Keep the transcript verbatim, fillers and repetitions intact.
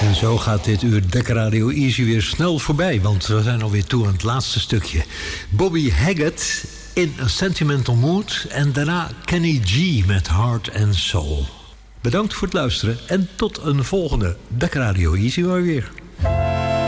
En zo gaat dit uur Dekker Radio Easy weer snel voorbij, want we zijn alweer toe aan het laatste stukje. Bobby Haggett in A Sentimental Mood en daarna Kenny G met Heart and Soul. Bedankt voor het luisteren en tot een volgende Dekker Radio Easy weer.